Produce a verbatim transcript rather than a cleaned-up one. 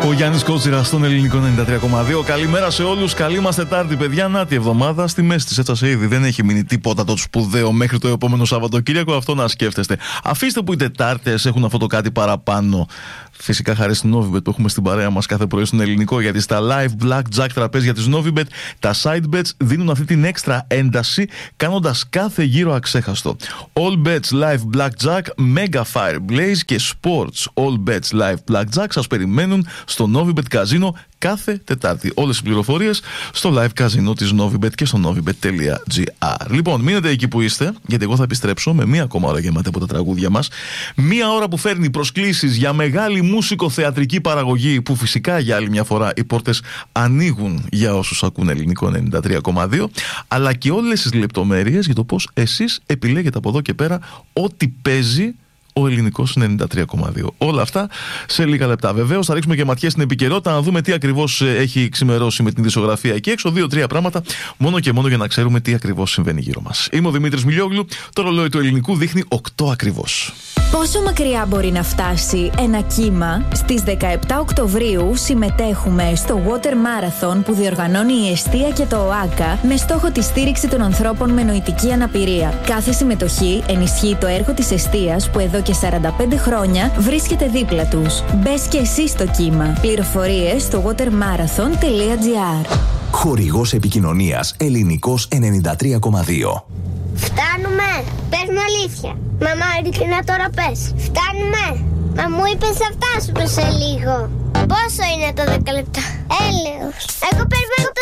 Ο Γιάννης Κότσιρας στον ελληνικό ενενήντα τρία κόμμα δύο. Καλημέρα σε όλους. Καλή μας Τετάρτη, παιδιά. Να τη εβδομάδα στη μέση της. Έφτασε ήδη. Δεν έχει μείνει τίποτα το σπουδαίο μέχρι το επόμενο Σαββατοκύριακο. Αυτό να σκέφτεστε. Αφήστε που οι Τετάρτες έχουν αυτό το κάτι παραπάνω. Φυσικά χάρη στην Novibet που έχουμε στην παρέα μας κάθε πρωί στον ελληνικό. Γιατί στα live blackjack τραπέζια της Novibet τα side bets δίνουν αυτή την έξτρα ένταση, κάνοντας κάθε γύρο αξέχαστο. All bets live blackjack, mega fire blaze και sports all bets live blackjack σας περιμένουν στο Novibet Casino κάθε Τετάρτη. Όλες οι πληροφορίες στο live casino της Novibet και στο novibet τελεία gr. Λοιπόν, μείνετε εκεί που είστε, γιατί εγώ θα επιστρέψω με μία ακόμα ώρα γεμάτη από τα τραγούδια μας. Μία ώρα που φέρνει προσκλήσεις για μεγάλη μουσικοθεατρική παραγωγή, που φυσικά για άλλη μια φορά οι πόρτες ανοίγουν για όσους ακούν ελληνικό ενενήντα τρία κόμμα δύο, αλλά και όλες τις λεπτομέρειες για το πώς εσείς επιλέγετε από εδώ και πέρα ό,τι παίζει ο ελληνικός ενενήντα τρία κόμμα δύο. Όλα αυτά σε λίγα λεπτά. Βεβαίως θα ρίξουμε και ματιές στην επικαιρότητα, να δούμε τι ακριβώς έχει ξημερώσει με την δισογραφία εκεί έξω. Δύο-τρία πράγματα, μόνο και μόνο για να ξέρουμε τι ακριβώς συμβαίνει γύρω μας. Είμαι ο Δημήτρης Μιλιόγλου. Το ρολόι του ελληνικού δείχνει οκτώ ακριβώς. Πόσο μακριά μπορεί να φτάσει ένα κύμα? Στις δεκαεπτά Οκτωβρίου συμμετέχουμε στο Water Marathon που διοργανώνει η Εστία και το ΟΑΚΑ με στόχο τη στήριξη των ανθρώπων με νοητική αναπηρία. Κάθε συμμετοχή ενισχύει το έργο της Εστίας που εδώ και σαράντα πέντε χρόνια βρίσκεται δίπλα τους. Μπες και εσύ στο κύμα. Πληροφορίες στο watermarathon τελεία gr. Χορηγός επικοινωνίας ελληνικός ενενήντα τρία κόμμα δύο. Φτάνουμε! Πες μου αλήθεια. Μαμά, ειλικρινά τώρα πες. Φτάνουμε! Μα μου είπες θα φτάσουμε σε λίγο. Πόσο είναι το δέκα λεπτά? Έλεος. Εγώ περιμένω το